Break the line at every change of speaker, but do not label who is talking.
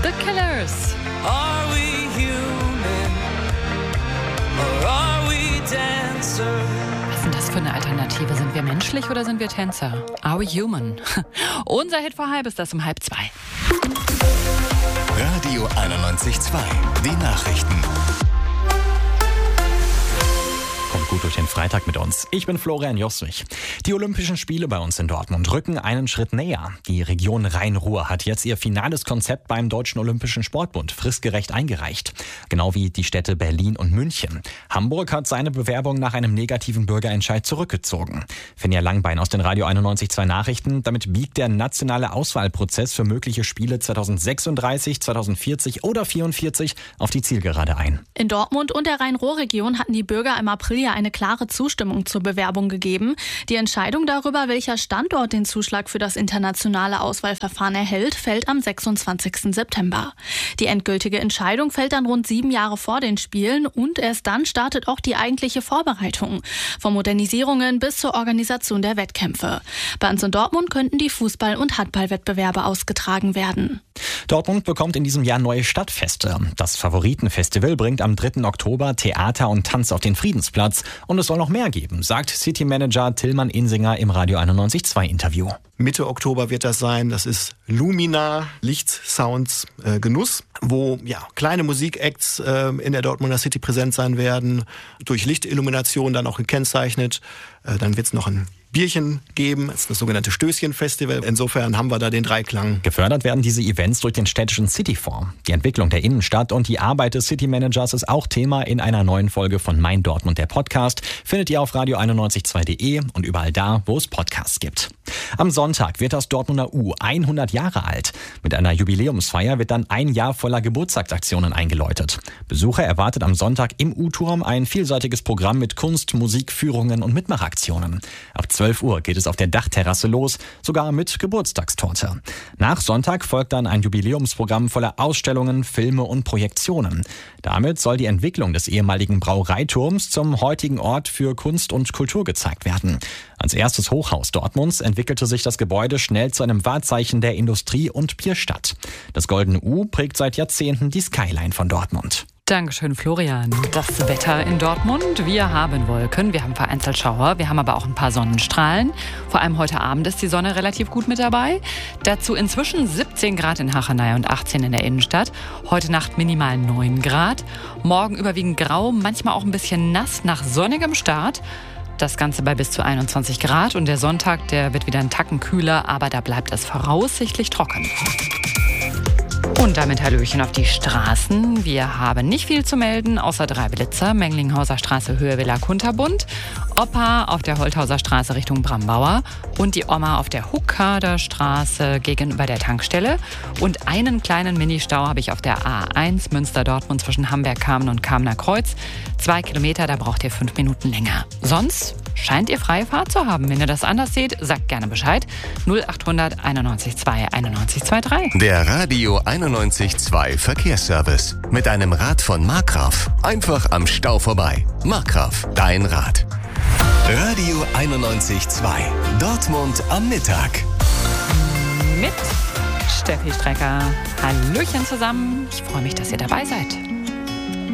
The Killers.
Are we human or are we dancer?
Was ist denn das für eine Alternative? Sind wir menschlich oder sind wir Tänzer? Are we human? Unser Hit vor halb ist das um 1:30.
Radio 91.2, die Nachrichten.
Kommt gut durch den Freitag mit uns. Ich bin Florian Joswig. Die Olympischen Spiele bei uns in Dortmund rücken einen Schritt näher. Die Region Rhein-Ruhr hat jetzt ihr finales Konzept beim Deutschen Olympischen Sportbund fristgerecht eingereicht. Genau wie die Städte Berlin und München. Hamburg hat seine Bewerbung nach einem negativen Bürgerentscheid zurückgezogen. Finja Langbein aus den Radio 91.2 Nachrichten. Damit biegt der nationale Auswahlprozess für mögliche Spiele 2036, 2040 oder 2044 auf die Zielgerade ein.
In Dortmund und der Rhein-Ruhr-Region hatten die Bürger im April eine klare Zustimmung zur Bewerbung gegeben. Die Entscheidung darüber, welcher Standort den Zuschlag für das internationale Auswahlverfahren erhält, fällt am 26. September. Die endgültige Entscheidung fällt dann rund 7 Jahre vor den Spielen und erst dann startet auch die eigentliche Vorbereitung. Von Modernisierungen bis zur Organisation der Wettkämpfe. Bei uns in Dortmund könnten die Fußball- und Handballwettbewerbe ausgetragen werden.
Dortmund bekommt in diesem Jahr neue Stadtfeste. Das Favoritenfestival bringt am 3. Oktober Theater und Tanz auf den Friedensplatz. Und es soll noch mehr geben, sagt City-Manager Tillmann Insinger im Radio 91.2 Interview.
Mitte Oktober wird das sein. Das ist Lumina, Licht, Sounds, Genuss, wo kleine Musikacts in der Dortmunder City präsent sein werden, durch Lichtillumination dann auch gekennzeichnet. Dann wird es noch ein Bierchen geben. Es ist das sogenannte Stößchen-Festival. Insofern haben wir da den Dreiklang.
Gefördert werden diese Events durch den städtischen Cityfonds. Die Entwicklung der Innenstadt und die Arbeit des City-Managers ist auch Thema in einer neuen Folge von Mein Dortmund, der Podcast. Findet ihr auf radio912.de und überall da, wo es Podcasts gibt. Am Sonntag wird das Dortmunder U 100 Jahre alt. Mit einer Jubiläumsfeier wird dann ein Jahr voller Geburtstagsaktionen eingeläutet. Besucher erwartet am Sonntag im U-Turm ein vielseitiges Programm mit Kunst, Musik, Führungen und Mitmachaktionen. Ab 12 Uhr geht es auf der Dachterrasse los, sogar mit Geburtstagstorte. Nach Sonntag folgt dann ein Jubiläumsprogramm voller Ausstellungen, Filme und Projektionen. Damit soll die Entwicklung des ehemaligen Brauereiturms zum heutigen Ort für Kunst und Kultur gezeigt werden. Als erstes Hochhaus Dortmunds entwickelte sich das Gebäude schnell zu einem Wahrzeichen der Industrie- und Bierstadt. Das Goldene U prägt seit Jahrzehnten die Skyline von Dortmund.
Dankeschön, Florian. Das Wetter in Dortmund. Wir haben Wolken, wir haben vereinzelt Schauer, wir haben aber auch ein paar Sonnenstrahlen. Vor allem heute Abend ist die Sonne relativ gut mit dabei. Dazu inzwischen 17 Grad in Hachenay und 18 in der Innenstadt. Heute Nacht minimal 9 Grad. Morgen überwiegend grau, manchmal auch ein bisschen nass nach sonnigem Start. Das Ganze bei bis zu 21 Grad. Und der Sonntag, der wird wieder einen Tacken kühler, aber da bleibt es voraussichtlich trocken. Und damit Hallöchen auf die Straßen. Wir haben nicht viel zu melden, außer 3 Blitzer. Menglinghauser Straße, Höhe Villa Kunterbund. Opa auf der Holthauser Straße Richtung Brambauer. Und die Oma auf der Huckader Straße gegenüber der Tankstelle. Und einen kleinen Ministau habe ich auf der A1 Münster-Dortmund zwischen Hamberg-Kamen und Kamener Kreuz. 2 Kilometer, da braucht ihr 5 Minuten länger. Sonst scheint ihr freie Fahrt zu haben. Wenn ihr das anders seht, sagt gerne Bescheid. 0800 91 2 91 23.
Der Radio 91.2 Verkehrsservice. Mit einem Rad von Markgraf. Einfach am Stau vorbei. Markgraf, dein Rad. Radio 91.2. Dortmund am Mittag.
Mit Steffi Strecker. Hallöchen zusammen. Ich freue mich, dass ihr dabei seid.